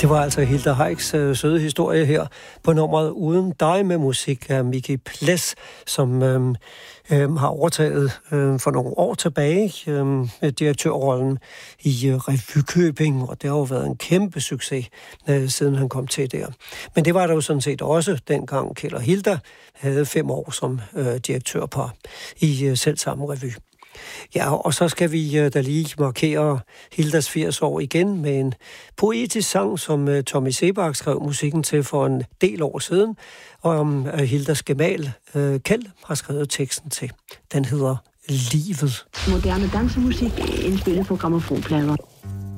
Det var altså Hilda Heiks søde historie her på nummeret Uden dig med musik af Micke Ples, som har overtaget for nogle år tilbage direktørrollen i Revykøbing, og det har jo været en kæmpe succes, siden han kom til der. Men det var der jo sådan set også dengang Kjeld og Hilda havde 5 år som direktørpar i selv samme revy. Ja, og så skal vi da lige markere Hildas 80 år igen med en poetisk sang, som Tommy Sebak skrev musikken til for en del år siden, og Hildas gemal Kjeld har skrevet teksten til. Den hedder Livet. Moderne dansemusik indspillet på grammofonplader.